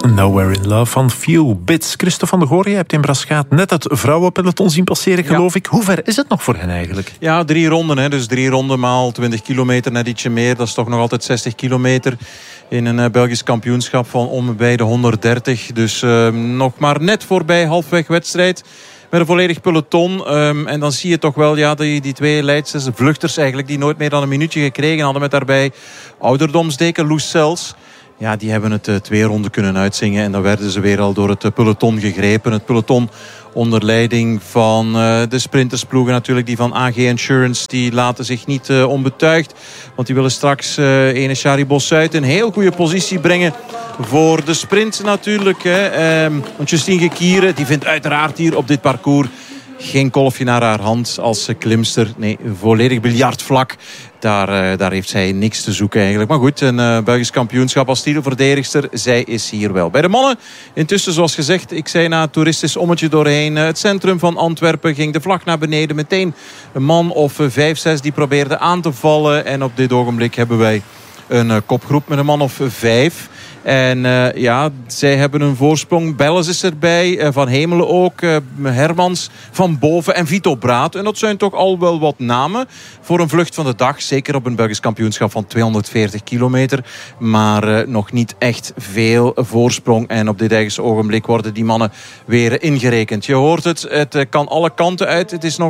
Nowhere in Love van Few Bits. Christophe van der Goor, je hebt in Braschaat net het vrouwenpeloton zien passeren, geloof ik. Hoe ver is het nog voor hen eigenlijk? Ja, 3 ronden. Hè. Dus 3 ronden maal 20 kilometer, net ietsje meer. Dat is toch nog altijd 60 kilometer in een Belgisch kampioenschap van om bij de 130. Dus nog maar net voorbij, halfweg wedstrijd. Met een volledig peloton. En dan zie je toch wel die twee leidsters, de vluchters eigenlijk, die nooit meer dan een minuutje gekregen hadden. Met daarbij ouderdomsdeken Loes Sels. Ja, die hebben het 2 ronden kunnen uitzingen. En dan werden ze weer al door het peloton gegrepen. Het peloton onder leiding van de sprintersploegen natuurlijk. Die van AG Insurance. Die laten zich niet onbetuigd. Want die willen straks ene Shari Bossuit in een heel goede positie brengen. Voor de sprint natuurlijk. Want Justine Gekieren die vindt uiteraard hier op dit parcours geen kolfje naar haar hand als klimster. Nee, volledig biljartvlak. Daar heeft zij niks te zoeken eigenlijk. Maar goed, een Belgisch kampioenschap als titelverdedigster. Zij is hier wel. Bij de mannen, intussen zoals gezegd, ik zei na het toeristisch ommetje doorheen het centrum van Antwerpen, ging de vlag naar beneden. Meteen een man of 5, 6 die probeerde aan te vallen. En op dit ogenblik hebben wij een kopgroep met een man of 5. En zij hebben een voorsprong. Belles is erbij, Van Hemelen ook, Hermans, Van Boven en Vito Braat. En dat zijn toch al wel wat namen voor een vlucht van de dag. Zeker op een Belgisch kampioenschap van 240 kilometer. Maar nog niet echt veel voorsprong. En op dit eigenste ogenblik worden die mannen weer ingerekend. Je hoort het kan alle kanten uit. Het is nog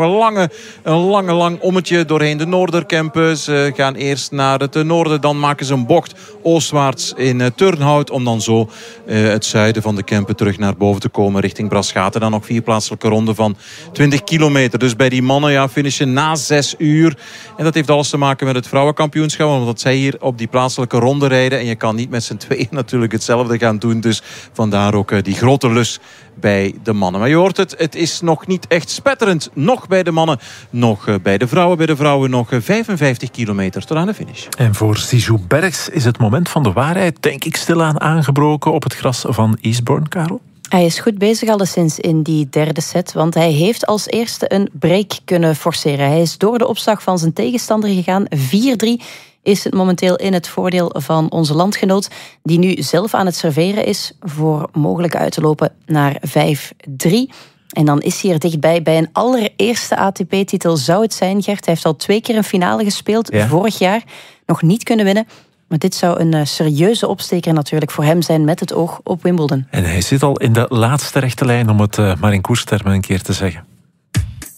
een lang ommetje doorheen de Noorderkempen. Ze gaan eerst naar het noorden, dan maken ze een bocht oostwaarts in Turnhout, om dan zo het zuiden van de Kempen terug naar boven te komen richting Braschaat. En dan nog 4 plaatselijke ronden van 20 kilometer. Dus bij die mannen finishen na 6 uur. En dat heeft alles te maken met het vrouwenkampioenschap, omdat zij hier op die plaatselijke ronde rijden. En je kan niet met z'n tweeën natuurlijk hetzelfde gaan doen. Dus vandaar ook die grote lus bij de mannen. Maar je hoort het is nog niet echt spetterend. Nog bij de mannen, nog bij de vrouwen. Bij de vrouwen nog 55 kilometer tot aan de finish. En voor Sijou Bergs is het moment van de waarheid, denk ik, stilaan aangebroken op het gras van Eastbourne, Karel? Hij is goed bezig alleszins in die derde set, want hij heeft als eerste een break kunnen forceren. Hij is door de opslag van zijn tegenstander gegaan. 4-3 is het momenteel in het voordeel van onze landgenoot, die nu zelf aan het serveren is voor mogelijk uit te lopen naar 5-3. En dan is hij er dichtbij. Bij een allereerste ATP-titel zou het zijn, Gert. Hij heeft al 2 keer een finale gespeeld, vorig jaar. Nog niet kunnen winnen. Maar dit zou een serieuze opsteker natuurlijk voor hem zijn met het oog op Wimbledon. En hij zit al in de laatste rechte lijn, om het maar in koerstermen een keer te zeggen.